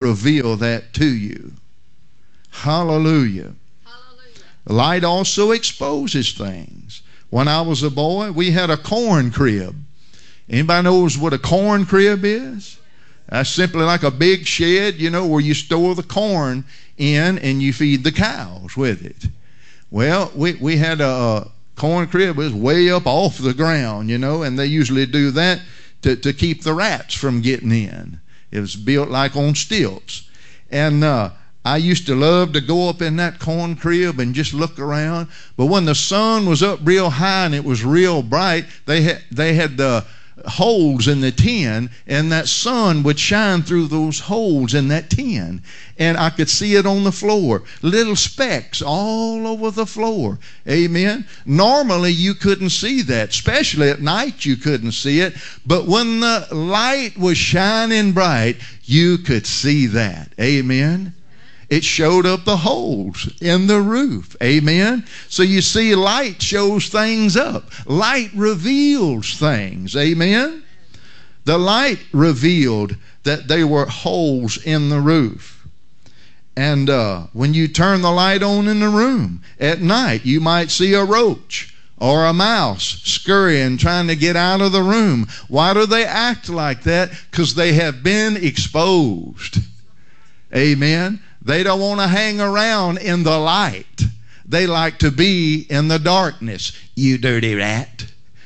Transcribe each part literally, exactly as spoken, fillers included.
reveal that to you. Hallelujah. Hallelujah. Light also exposes things. When I was a boy, we had a corn crib. Anybody knows what a corn crib is? That's simply like a big shed, you know, where you store the corn in and you feed the cows with it. Well, we, we had a, a corn crib. It was way up off the ground, you know, and they usually do that to, to keep the rats from getting in. It was built like on stilts. And uh, I used to love to go up in that corn crib and just look around. But when the sun was up real high and it was real bright, they had, they had the holes in the tin, and that sun would shine through those holes in that tin, and I could see it on the floor, little specks all over the floor. Amen. Normally you couldn't see that, especially at night you couldn't see it, but when the light was shining bright, you could see that. Amen. It showed up the holes in the roof. Amen. So you see, light shows things up. Light reveals things. Amen. The light revealed that there were holes in the roof. And uh, when you turn the light on in the room at night, you might see a roach or a mouse scurrying, trying to get out of the room. Why do they act like that? Because they have been exposed. Amen. They don't want to hang around in the light. They like to be in the darkness. You dirty rat.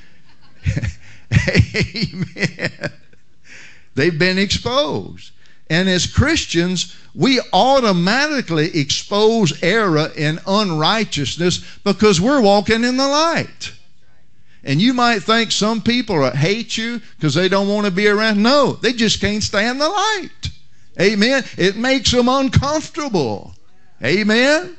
Amen. They've been exposed. And as Christians, we automatically expose error and unrighteousness because we're walking in the light. And you might think some people hate you because they don't want to be around. No, they just can't stand the light. Amen. It makes them uncomfortable. Amen.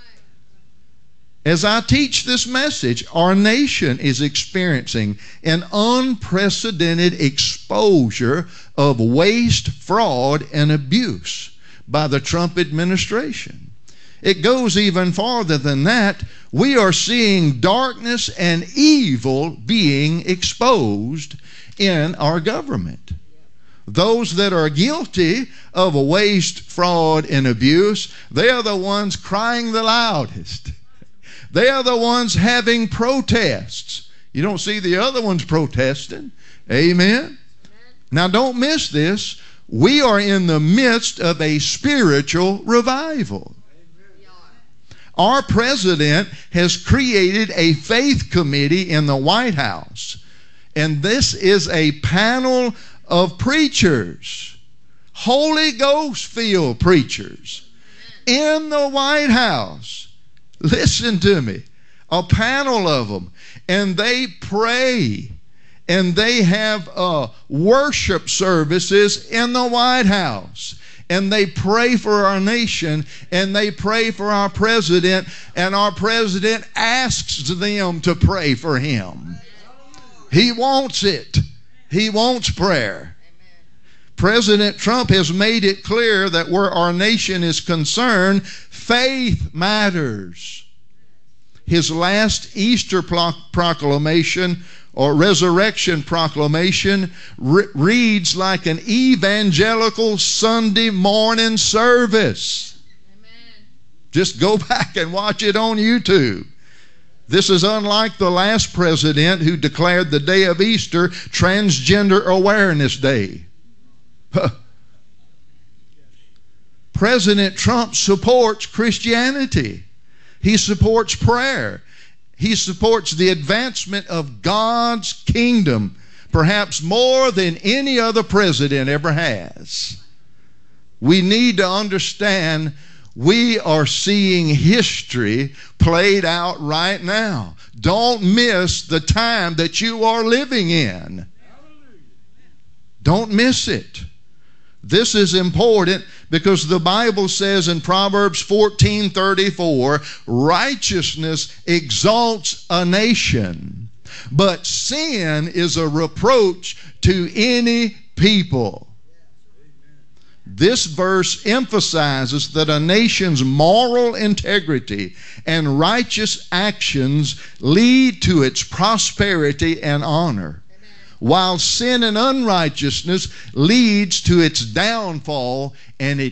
As I teach this message, our nation is experiencing an unprecedented exposure of waste, fraud, and abuse by the Trump administration. It goes even farther than that. We are seeing darkness and evil being exposed in our government. Those that are guilty of waste, fraud, and abuse, they are the ones crying the loudest. They are the ones having protests. You don't see the other ones protesting. Amen? Amen. Now don't miss this. We are in the midst of a spiritual revival. Our president has created a faith committee in the White House. And this is a panel of preachers, Holy Ghost filled preachers in the White House. Listen to me. A panel of them. And they pray. And they have uh, worship services in the White House. And they pray for our nation. And they pray for our president. And our president asks them to pray for him. He wants it. He wants prayer. Amen. President Trump has made it clear that where our nation is concerned, faith matters. His last Easter proclamation or resurrection proclamation re- reads like an evangelical Sunday morning service. Amen. Just go back and watch it on YouTube. This is unlike the last president who declared the day of Easter Transgender Awareness Day. President Trump supports Christianity. He supports prayer. He supports the advancement of God's kingdom, perhaps more than any other president ever has. We need to understand we are seeing history played out right now. Don't miss the time that you are living in. Don't miss it. This is important because the Bible says in Proverbs fourteen thirty-four, righteousness exalts a nation, but sin is a reproach to any people. This verse emphasizes that a nation's moral integrity and righteous actions lead to its prosperity and honor, while sin and unrighteousness leads to its downfall and it